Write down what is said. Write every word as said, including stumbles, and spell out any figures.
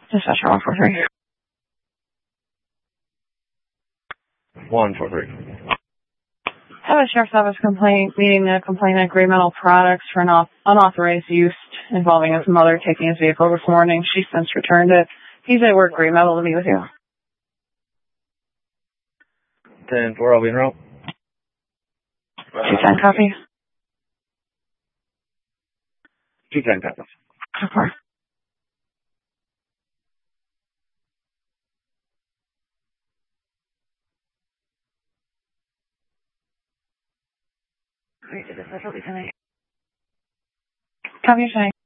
Dispatcher one four three. one four three. Have a sheriff's office complaint, meeting the complainant Gray Metal Products for an unauthorized use involving his mother taking his vehicle this morning. She's since returned it. He's at work, Gray Metal, to meet with you. ten four, I'll be in route. two ten copy. two ten copy. two four. Copy your tonight.